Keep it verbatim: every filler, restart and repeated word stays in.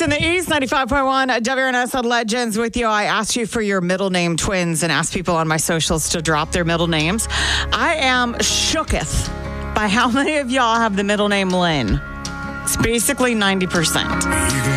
in the East, ninety-five point one W N S on Legends with you. I asked you for your middle name twins and asked people on my socials to drop their middle names. I am shooketh by how many of y'all have the middle name Lynn. It's basically ninety percent.